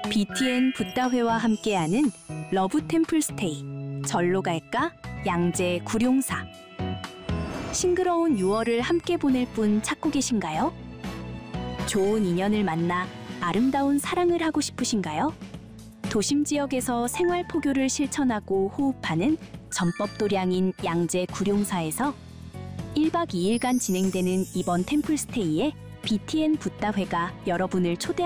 BTN 붓다회와 함께하는 러브 템플 스테이. 절로 갈까? 양재 구룡사. 싱그러운 6월을 함께 보낼 분 찾고 계신가요? 좋은 인연을 만나 아름다운 사랑을 하고 싶으신가요? 도심 지역에서 생활 포교를 실천하고 호흡하는 전법 도량인 양재 구룡사에서 1박 2일간 진행되는 이번 템플스테이에 BTN 붓다회가 여러분을 초대합니다.